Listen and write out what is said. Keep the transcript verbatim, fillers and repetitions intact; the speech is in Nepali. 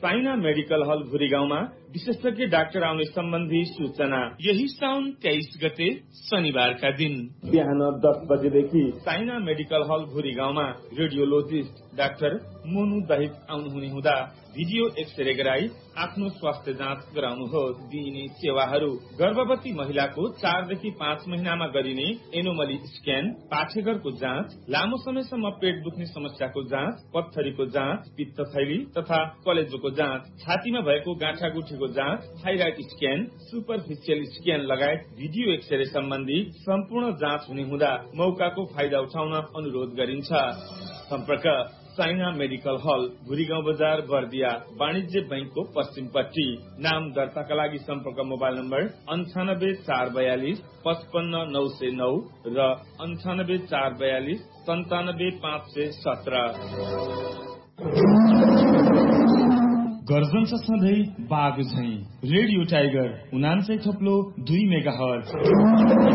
साइना मेडिकल हल भुरी गाउँमा विशेषज्ञ डाक्टर आउने सम्बन्धी सूचना यही साउन तेइस गते शनिबारका दिन बिहान दस बजेदेखि साइना मेडिकल हल भुरी गाउँमा रेडियोलोजिस्ट डाक्टर मोनु दहित आउनुहुने हुँदा भिडियो एक्सरे गराई आफ्नो स्वास्थ्य जाँच गराउनुहोस्। दिइने सेवाहरू गर्भवती महिलाको चारदेखि पाँच महिनामा गरिने एनोमली स्क्यान, पाठेघरको जाँच, लामो समयसम्म पेट दुख्ने समस्याको जाँच, पत्थरीको जाँच, पित्तथैली तथा कलेजोको जाँच, छातीमा भएको गाँठागुठीको जाँच, थाइराइड स्क्यान, सुपरफिसियल स्क्यान लगायत भिडियो एक्सरे सम्बन्धी सम्पूर्ण जाँच हुने हुँदा मौकाको फाइदा उठाउन अनुरोध गरिन्छ। सम्पर्क साइना मेडिकल हल भुरीगाउँ बजार बर्दिया वाणिज्य बैंकको पश्चिमपट्टि। नाम दर्ताका लागि सम्पर्क मोबाइल नम्बर अन्ठानब्बे चार बयालिस पचपन्न नौ सय नौ र अन्ठानब्बे चार बयालिस सन्तानब्बे पाँच सय सत्र। गर्जन छ सधैँ बाघ झैं रेडियो टाइगर उनान्सय थप्लो दुई मेगा हर्ज।